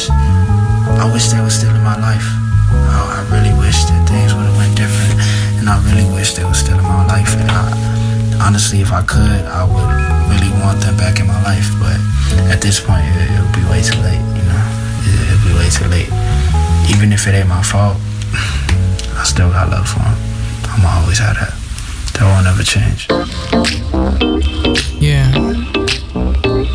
I wish they were still in my life. I really wish that things would have went different, and I really wish they were still in my life. And honestly, if I could, I would really want them back in my life. But at this point, it would be way too late. You know, it would be way too late. Even if it ain't my fault, I still got love for them. I'ma always have that. That won't ever change. Yeah.